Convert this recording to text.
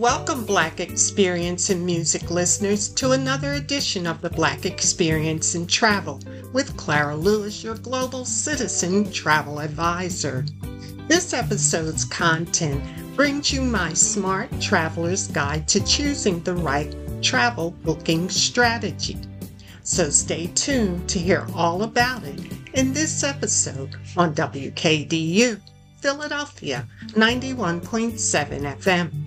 Welcome, Black Experience in Music listeners, to another edition of the Black Experience in Travel with Clara Lewis, your global citizen travel advisor. This episode's content brings you my Smart Traveler's Guide to choosing the right travel booking strategy. So stay tuned to hear all about it in this episode on WKDU, Philadelphia 91.7 FM.